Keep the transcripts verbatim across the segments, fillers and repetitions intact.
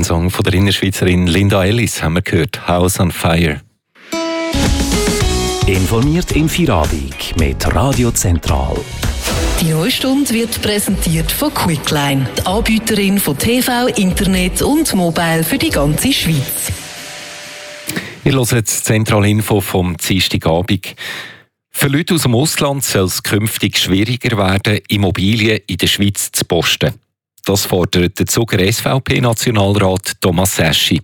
Ein Song von der Innerschweizerin Linda Ellis haben wir gehört, «House on Fire». Informiert im Feierabend mit Radio Zentral. Die neue Stunde wird präsentiert von Quickline, die Anbieterin von T V, Internet und Mobile für die ganze Schweiz. Wir hören jetzt die Zentralinfo vom Dienstagabend. Für Leute aus dem Ausland soll es künftig schwieriger werden, Immobilien in der Schweiz zu posten. Das fordert der Zuger S V P-Nationalrat Thomas Eschi.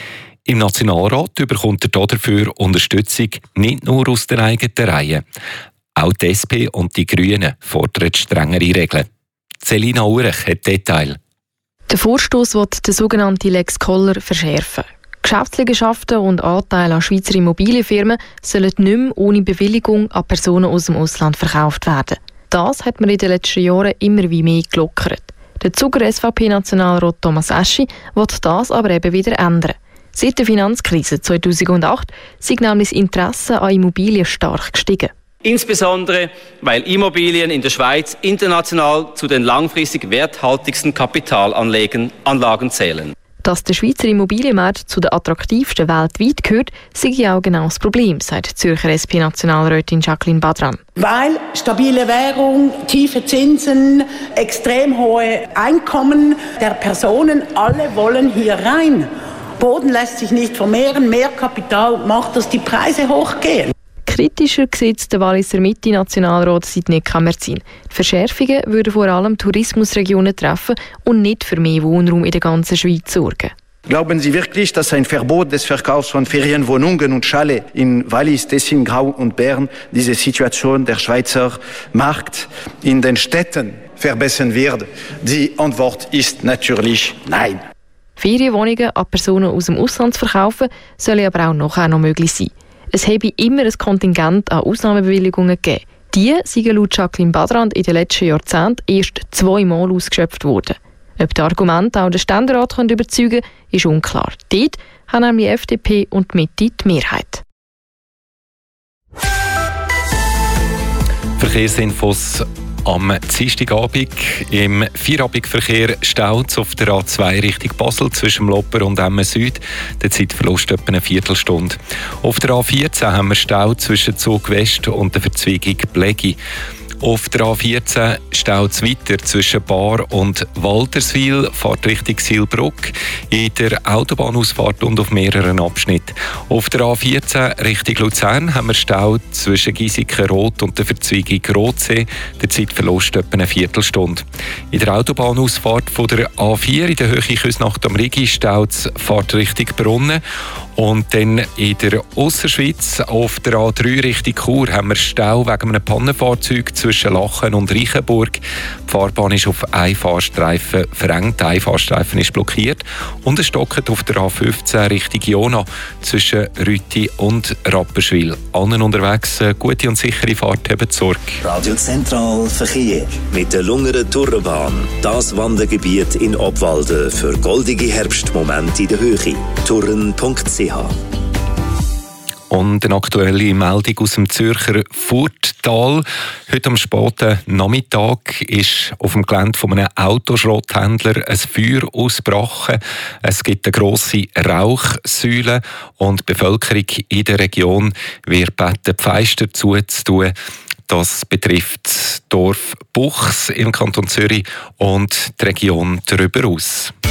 Im Nationalrat bekommt er dafür Unterstützung nicht nur aus den eigenen Reihen. Auch die S P und die Grünen fordern strengere Regeln. Selina Urech hat Detail. Der Vorstoss will den sogenannten Lex Koller verschärfen. Geschäftsliegenschaften und Anteile an Schweizer Immobilienfirmen sollen nicht mehr ohne Bewilligung an Personen aus dem Ausland verkauft werden. Das hat man in den letzten Jahren immer wie mehr gelockert. Der Zuger S V P-Nationalrat Thomas Eschi will das aber eben wieder ändern. Seit der Finanzkrise zweitausendacht ist nämlich das Interesse an Immobilien stark gestiegen. Insbesondere, weil Immobilien in der Schweiz international zu den langfristig werthaltigsten Kapitalanlagen zählen. Dass der Schweizer Immobilienmarkt zu den attraktivsten weltweit gehört, sei ja auch genau das Problem, sagt die Zürcher S P-Nationalrätin Jacqueline Badran. Weil stabile Währung, tiefe Zinsen, extrem hohe Einkommen der Personen, alle wollen hier rein. Boden lässt sich nicht vermehren, mehr Kapital macht, dass die Preise hochgehen. Kritischer sieht der Walliser Mitte-Nationalrat Sidney Kammerzin. Die Verschärfungen würden vor allem Tourismusregionen treffen und nicht für mehr Wohnraum in der ganzen Schweiz sorgen. Glauben Sie wirklich, dass ein Verbot des Verkaufs von Ferienwohnungen und Chalets in Wallis, Tessin, Grau und Bern diese Situation der Schweizer Markt in den Städten verbessern wird? Die Antwort ist natürlich nein. Ferienwohnungen an Personen aus dem Ausland zu verkaufen, sollen aber auch nachher noch möglich sein. Es habe immer ein Kontingent an Ausnahmebewilligungen gegeben. Die sind laut Jacqueline Badran in den letzten Jahrzehnten erst zweimal ausgeschöpft worden. Ob die Argumente auch den Ständerat überzeugen können, ist unklar. Dort haben nämlich F D P und die Mitte die Mehrheit. Verkehrsinfos am Dienstagabend. Im Feierabendverkehr staut es auf der A zwei Richtung Basel zwischen Lopper und Emmen Süd. Der Zeitverlust etwa eine Viertelstunde. Auf der A vierzehn haben wir Stau zwischen Zug West und der Verzweigung Blegi. Auf der A vierzehn staut es weiter zwischen Bar und Walterswil, fährt Richtung Silbruck, in der Autobahnausfahrt und auf mehreren Abschnitten. Auf der A vierzehn Richtung Luzern haben wir Stau zwischen Giesiken-Rot und der Verzweigung Rotsee, der Zeitverlust etwa eine Viertelstunde. In der Autobahnausfahrt von der A vier in der Höhe Küsnacht am Rigi staut es, fährt Richtung Brunnen. Und dann in der Ausserschweiz auf der A drei Richtung Chur haben wir Stau wegen einem Pannenfahrzeug zwischen Lachen und Reichenburg. Die Fahrbahn ist auf einen Fahrstreifen verengt, ein Fahrstreifen ist blockiert und es stockt auf der A fünfzehn Richtung Jona zwischen Rütti und Rapperswil. Allen unterwegs eine gute und sichere Fahrt, haben Sorge. Radio Zentral Verkehr mit der Lungeren Tourenbahn. Das Wandergebiet in Obwalden für goldige Herbstmomente in der Höhe. touren punkt c h. Und eine aktuelle Meldung aus dem Zürcher Furttal. Heute am späten Nachmittag ist auf dem Gelände von einem Autoschrotthändler ein Feuer ausgebrochen. Es gibt eine grosse Rauchsäule und die Bevölkerung in der Region wird gebeten, die Fenster zuzutun. Das betrifft das Dorf Buchs im Kanton Zürich und die Region darüber aus.